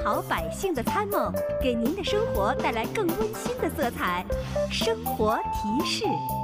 好百姓的参谋，给您的生活带来更温馨的色彩。生活提示。